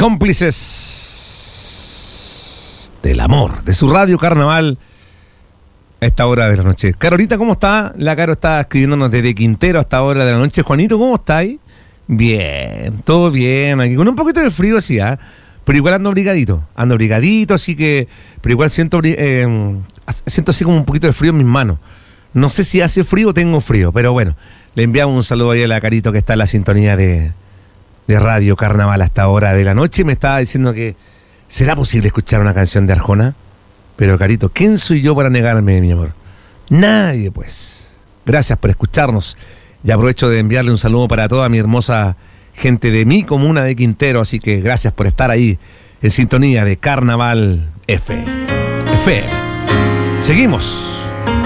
Cómplices del amor, de su radio Carnaval a esta hora de la noche. Carolita, ¿cómo está? La Caro está escribiéndonos desde Quintero a esta hora de la noche. Juanito, ¿cómo estáis? Bien, todo bien, aquí con un poquito de frío, sí, ¿eh? Pero igual ando abrigadito, así que, pero igual siento así como un poquito de frío en mis manos. No sé si hace frío o tengo frío, pero bueno, le enviamos un saludo ahí a la Carito que está en la sintonía de Radio Carnaval a esta hora de la noche. Me estaba diciendo que ¿será posible escuchar una canción de Arjona? Pero Carito, ¿quién soy yo para negarme, mi amor? Nadie, pues. Gracias por escucharnos y aprovecho de enviarle un saludo para toda mi hermosa gente de mi comuna de Quintero, así que gracias por estar ahí en sintonía de Carnaval FM. Seguimos.